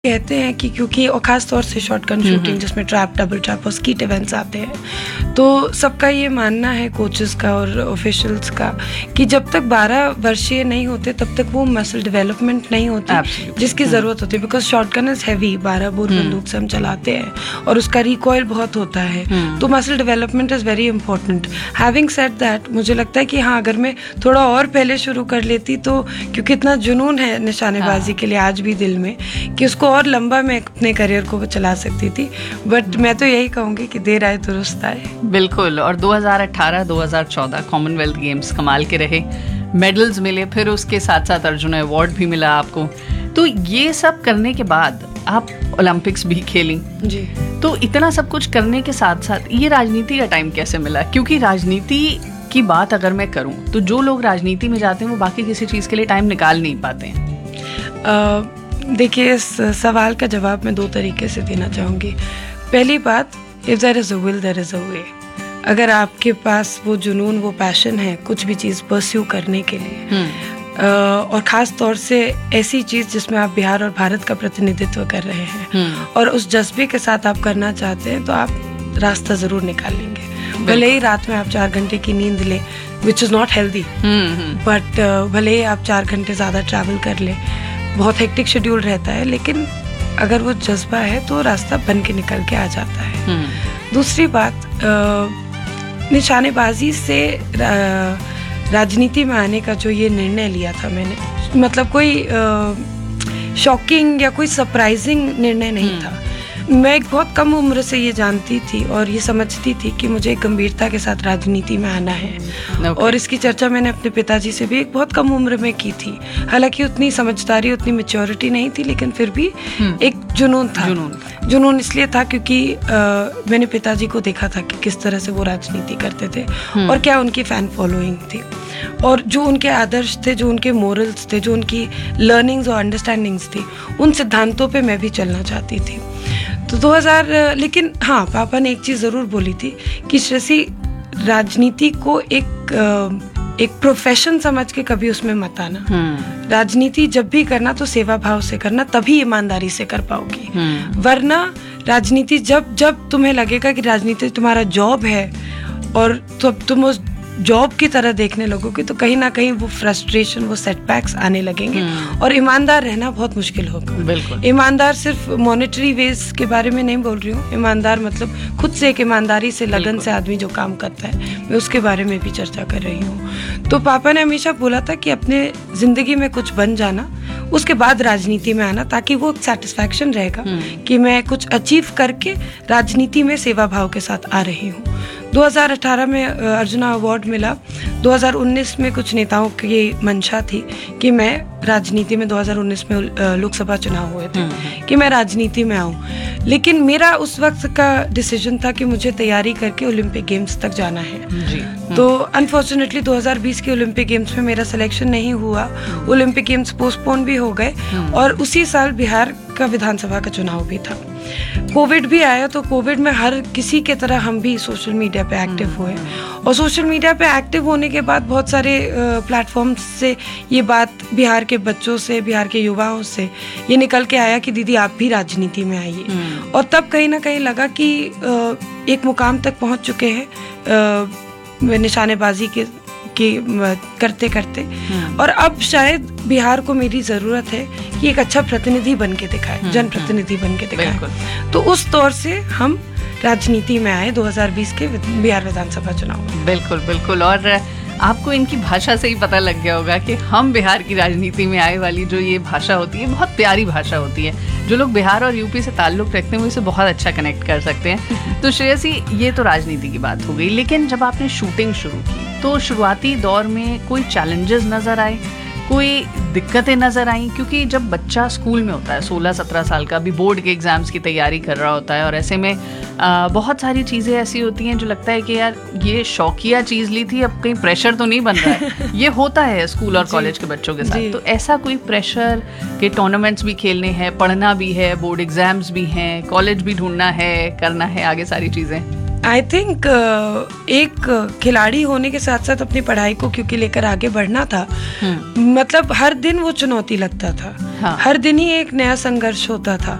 कहते हैं कि क्योंकि और ख़ास तौर से शॉटगन शूटिंग जिसमें ट्रैप, डबल ट्रैप और स्कीट इवेंट्स आते हैं, तो सबका ये मानना है, कोचेस का और ऑफिशियल्स का, कि जब तक 12 वर्षीय नहीं होते तब तक वो मसल डेवलपमेंट नहीं होती जिसकी ज़रूरत होती है। Because shotgun is heavy, 12 bore बंदूक से हम चलाते हैं और उसका रिकॉयल बहुत होता है, तो muscle development is very important. Having said that, मुझे लगता है कि हाँ, अगर मैं थोड़ा और पहले शुरू कर लेती तो, क्योंकि इतना जुनून है निशानेबाजी के लिए आज भी दिल में, कि उसको और लंबा मैं अपने करियर को चला सकती थी। बट मैं तो यही कहूँगी कि देर आए दुरुस्त आए। बिल्कुल। और 2018-2014 कॉमनवेल्थ गेम्स कमाल के रहे, मेडल्स मिले, फिर उसके साथ साथ अर्जुन अवार्ड भी मिला आपको। तो ये सब करने के बाद आप ओलंपिक्स भी खेली जी। तो इतना सब कुछ करने के साथ साथ ये राजनीति का टाइम कैसे मिला? क्योंकि राजनीति की बात अगर मैं करूँ तो जो लोग राजनीति में जाते हैं वो बाकी किसी चीज़ के लिए टाइम निकाल नहीं पाते हैं। देखिए, इस सवाल का जवाब मैं 2 तरीके से देना चाहूँगी। पहली बात, if there is a will there is a वे। अगर आपके पास वो जुनून, वो पैशन है कुछ भी चीज़ परस्यू करने के लिए, और ख़ास तौर से ऐसी चीज़ जिसमें आप बिहार और भारत का प्रतिनिधित्व कर रहे हैं और उस जज्बे के साथ आप करना चाहते हैं, तो आप रास्ता ज़रूर निकालेंगे। भले ही रात में आप 4 घंटे की नींद लें, which is not healthy, but भले ही आप 4 घंटे ज़्यादा ट्रैवल कर लें, बहुत हेक्टिक शेड्यूल रहता है, लेकिन अगर वो जज्बा है तो रास्ता बन के निकल के आ जाता है। दूसरी बात, निशानेबाजी से राजनीति में आने का जो ये निर्णय लिया था मैंने, मतलब कोई शॉकिंग या कोई सरप्राइजिंग निर्णय नहीं था। मैं एक बहुत कम उम्र से ये जानती थी और ये समझती थी कि मुझे गंभीरता के साथ राजनीति में आना है। और इसकी चर्चा मैंने अपने पिताजी से भी एक बहुत कम उम्र में की थी। हालांकि उतनी समझदारी, उतनी मैच्योरिटी नहीं थी, लेकिन फिर भी एक जुनून था। जुनून इसलिए था क्योंकि मैंने पिताजी को देखा था कि किस तरह से वो राजनीति करते थे और क्या उनकी फैन फॉलोइंग थी, और जो उनके आदर्श थे, जो उनके मोरल्स थे, जो उनकी लर्निंग्स और अंडरस्टैंडिंग्स थी, उन सिद्धांतों पे मैं भी चलना चाहती थी। तो 2000, लेकिन हाँ, पापा ने एक चीज़ ज़रूर बोली थी कि श्रेयसी, राजनीति को एक प्रोफेशन समझ के कभी उसमें मत आना। राजनीति जब भी करना तो सेवा भाव से करना, तभी ईमानदारी से कर पाओगी। वरना राजनीति जब तुम्हें लगेगा कि राजनीति तुम्हारा जॉब है और तुम उस जॉब की तरह देखने लगोगे, तो कहीं ना कहीं वो फ्रस्ट्रेशन, वो सेटबैक्स आने लगेंगे और ईमानदार रहना बहुत मुश्किल होगा। बिल्कुल। ईमानदार सिर्फ मॉनेटरी वेज के बारे में नहीं बोल रही हूँ, ईमानदार मतलब खुद से एक ईमानदारी से, लगन से आदमी जो काम करता है, मैं उसके बारे में भी चर्चा कर रही हूँ। तो पापा ने हमेशा बोला था कि अपने जिंदगी में कुछ बन जाना, उसके बाद राजनीति में आना, ताकि वो सेटिस्फैक्शन रहेगा कि मैं कुछ अचीव करके राजनीति में सेवा भाव के साथ आ रही हूँ। 2018 में अर्जुन अवार्ड मिला। 2019 में कुछ नेताओं की मंशा थी कि मैं राजनीति में, 2019 में लोकसभा चुनाव हुए थे, कि मैं राजनीति में आऊँ, लेकिन मेरा उस वक्त का डिसीजन था कि मुझे तैयारी करके ओलंपिक गेम्स तक जाना है। तो अनफॉर्चुनेटली 2020 के ओलंपिक गेम्स में मेरा सिलेक्शन नहीं हुआ, ओलंपिक गेम्स पोस्टपोन भी हो गए, और उसी साल बिहार का विधानसभा का चुनाव भी था। कोविड भी आया, तो कोविड में हर किसी के तरह हम भी सोशल मीडिया पे एक्टिव हुए, और सोशल मीडिया पे एक्टिव होने के बाद बहुत सारे प्लेटफॉर्म्स से ये बात बिहार के बच्चों से, बिहार के युवाओं से ये निकल के आया कि दीदी आप भी राजनीति में आइए। और तब कहीं ना कहीं लगा कि एक मुकाम तक पहुंच चुके हैं निशानेबाजी के करते करते, और अब शायद बिहार को मेरी ज़रूरत है कि एक अच्छा प्रतिनिधि बन के दिखाए, जनप्रतिनिधि बन के दिखाए। तो उस तौर से हम राजनीति में आए 2020 के बिहार विधानसभा चुनाव में। बिल्कुल बिल्कुल। और आपको इनकी भाषा से ही पता लग गया होगा कि हम बिहार की राजनीति में आए वाली जो ये भाषा होती है, बहुत प्यारी भाषा होती है। जो लोग बिहार और यूपी से ताल्लुक़ रखते हैं वो इसे बहुत अच्छा कनेक्ट कर सकते हैं। तो श्रेयसी, ये तो राजनीति की बात हो गई, लेकिन जब आपने शूटिंग शुरू की तो शुरुआती दौर में कोई चैलेंजेस नज़र आए, कोई दिक्कतें नज़र आई? क्योंकि जब बच्चा स्कूल में होता है 16-17 साल का, अभी बोर्ड के एग्ज़ाम्स की तैयारी कर रहा होता है, और ऐसे में बहुत सारी चीज़ें ऐसी होती हैं जो लगता है कि यार ये शौकिया चीज़ ली थी, अब कहीं प्रेशर तो नहीं बन रहा है। ये होता है स्कूल और कॉलेज के बच्चों के साथ। तो ऐसा कोई प्रेशर के टूर्नामेंट्स भी खेलने हैं, पढ़ना भी है, बोर्ड एग्ज़ाम्स भी हैं, कॉलेज भी ढूंढना है, करना है आगे सारी चीज़ें? आई थिंक एक खिलाड़ी होने के साथ साथ अपनी पढ़ाई को क्योंकि लेकर आगे बढ़ना था, मतलब हर दिन वो चुनौती लगता था। हाँ। हर दिन ही एक नया संघर्ष होता था।